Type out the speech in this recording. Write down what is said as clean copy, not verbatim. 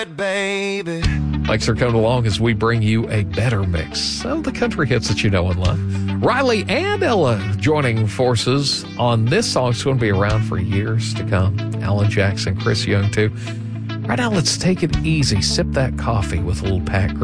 it, baby. Thanks for coming along as we bring you a better mix of the country hits that you know and love. Riley and Ella joining forces on this song. It's going to be around for years to come. Alan Jackson, Chris Young, too. Right now, let's take it easy. Sip that coffee with a little Pat Gray.